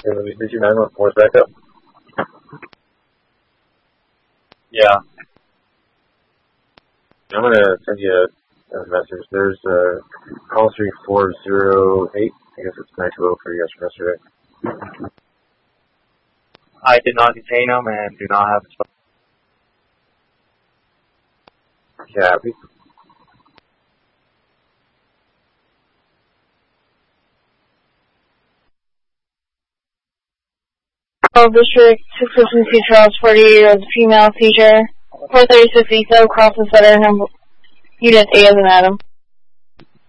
Did you 914's back up? Yeah. I'm gonna send you a message. There's call 3408. I guess it's 920 for you guys from yesterday. I did not detain him and do not have his phone. Yeah, District 652 Charles 48 female teacher. 436 East crosses Veteran Unit A as an Adam.